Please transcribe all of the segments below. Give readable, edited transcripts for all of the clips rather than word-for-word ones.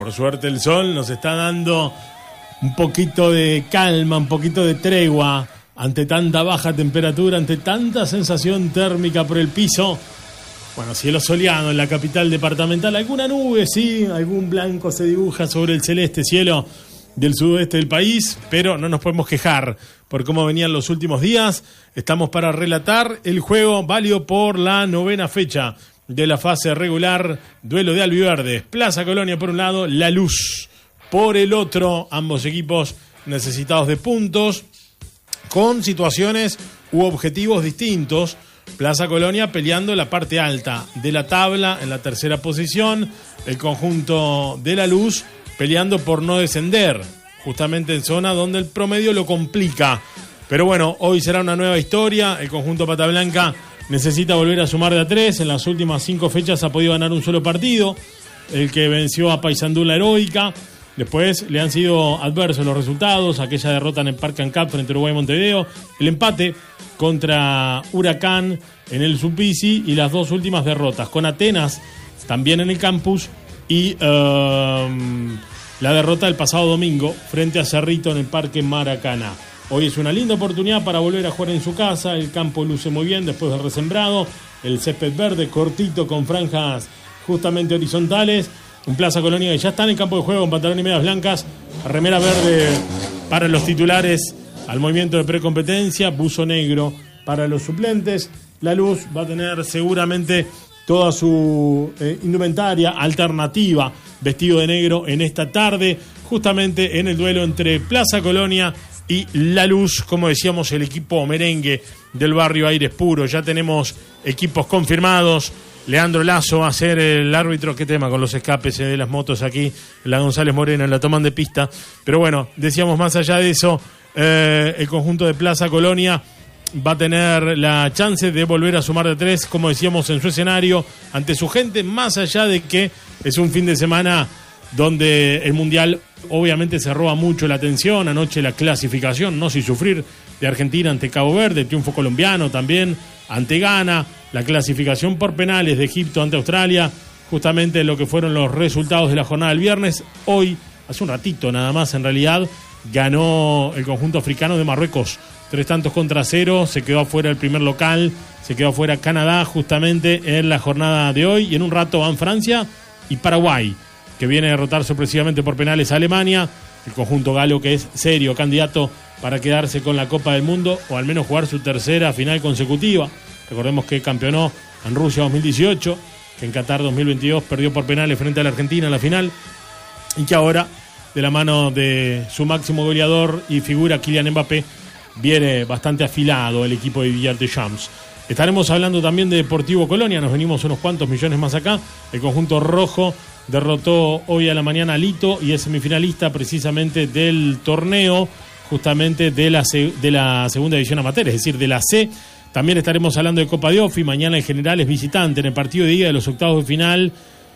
Por suerte el sol nos está dando un poquito de calma, un poquito de tregua ante tanta baja temperatura, ante tanta sensación térmica por el piso. Bueno, cielo soleado en la capital departamental, alguna nube, sí, algún blanco se dibuja sobre el celeste cielo del sudoeste del país, pero no nos podemos quejar por cómo venían los últimos días. Estamos para relatar el juego válido por la 9ª fecha de la fase regular, duelo de albiverdes, Plaza Colonia por un lado, La Luz por el otro, ambos equipos necesitados de puntos, con situaciones u objetivos distintos. Plaza Colonia peleando la parte alta de la tabla en la tercera posición, el conjunto de La Luz peleando por no descender, justamente en zona donde el promedio lo complica. Pero bueno, hoy será una nueva historia. El conjunto Pata Blanca necesita volver a sumar de a 3. En las últimas 5 fechas ha podido ganar un solo partido, el que venció a Paysandú la Heroica. Después le han sido adversos los resultados, aquella derrota en el Parque Ancap frente a Uruguay Montevideo, el empate contra Huracán en el Supisi y las 2 últimas derrotas con Atenas también en el campus y la derrota del pasado domingo frente a Cerrito en el Parque Maracaná. Hoy es una linda oportunidad para volver a jugar en su casa. El campo luce muy bien después del resembrado, el césped verde cortito con franjas justamente horizontales. Un Plaza Colonia que ya está en el campo de juego con pantalón y medias blancas, remera verde para los titulares al movimiento de precompetencia, buzo negro para los suplentes. La Luz va a tener seguramente toda su indumentaria alternativa, vestido de negro en esta tarde, justamente en el duelo entre Plaza Colonia y La Luz, como decíamos, el equipo merengue del barrio Aires Puro. Ya tenemos equipos confirmados. Leandro Lazo va a ser el árbitro. Qué tema con los escapes de las motos aquí, la González Moreno la toman de pista. Pero bueno, decíamos, más allá de eso, el conjunto de Plaza Colonia va a tener la chance de volver a sumar de 3, como decíamos, en su escenario, ante su gente, más allá de que es un fin de semana donde el Mundial obviamente se roba mucho la atención. Anoche la clasificación, no sin sufrir, de Argentina ante Cabo Verde, el triunfo colombiano también ante Ghana, la clasificación por penales de Egipto ante Australia, justamente lo que fueron los resultados de la jornada del viernes. Hoy, hace un ratito nada más en realidad, ganó el conjunto africano de Marruecos 3-0, se quedó afuera el primer local, se quedó afuera Canadá justamente en la jornada de hoy, y en un rato van Francia y Paraguay, que viene a derrotar sorpresivamente por penales a Alemania. El conjunto galo, que es serio candidato para quedarse con la Copa del Mundo, o al menos jugar su tercera final consecutiva. Recordemos que campeonó en Rusia 2018, que en Qatar 2022 perdió por penales frente a la Argentina en la final, y que ahora, de la mano de su máximo goleador y figura Kylian Mbappé, viene bastante afilado el equipo de Didier Deschamps. Estaremos hablando también de Deportivo Colonia, nos venimos unos cuantos millones más acá. El conjunto rojo derrotó hoy a la mañana a Lito y es semifinalista precisamente del torneo, justamente de la segunda división amateur, es decir, de la C. También estaremos hablando de Copa de Ofi. Mañana en general es visitante en el partido de ida de los octavos de final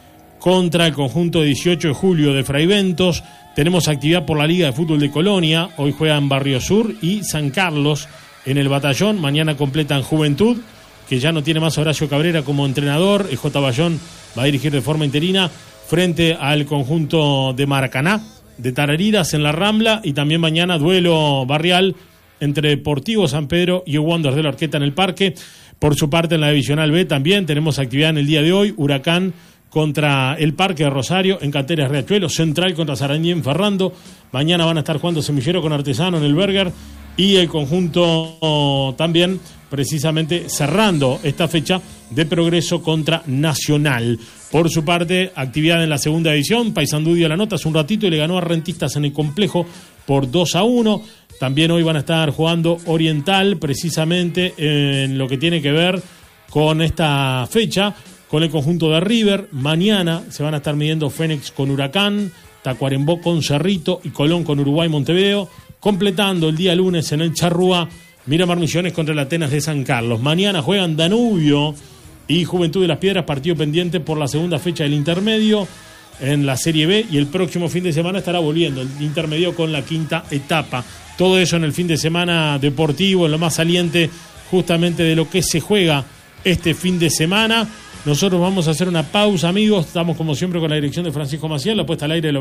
contra el conjunto de 18 de julio de Fraiventos. Tenemos actividad por la Liga de Fútbol de Colonia. Hoy juegan Barrio Sur y San Carlos en el Batallón. Mañana completan Juventud, que ya no tiene más a Horacio Cabrera como entrenador. El J. Bayón va a dirigir de forma interina frente al conjunto de Maracaná, de Tarariras en la Rambla. Y también mañana duelo barrial entre Deportivo San Pedro y el Wanderers de la Arqueta en el Parque. Por su parte, en la Divisional B también tenemos actividad en el día de hoy. Huracán contra el Parque de Rosario en Canteras Riachuelo, Central contra Sarandí en Ferrando. Mañana van a estar jugando Semillero con Artesano en el Berger, y el conjunto también precisamente cerrando esta fecha de Progreso contra Nacional. Por su parte, actividad en la segunda división. Paysandú dio la nota hace un ratito y le ganó a Rentistas en el complejo por 2-1. También hoy van a estar jugando Oriental, precisamente en lo que tiene que ver con esta fecha, con el conjunto de River. Mañana se van a estar midiendo Fénix con Huracán, Tacuarembó con Cerrito y Colón con Uruguay Montevideo, completando el día lunes en el Charrúa Miramar Misiones contra el Atenas de San Carlos. Mañana juegan Danubio y Juventud de las Piedras, partido pendiente por la segunda fecha del intermedio en la Serie B, y el próximo fin de semana estará volviendo el intermedio con la quinta etapa. Todo eso en el fin de semana deportivo, en lo más saliente justamente de lo que se juega este fin de semana. Nosotros vamos a hacer una pausa, amigos. Estamos como siempre con la dirección de Francisco Maciel, la puesta al aire de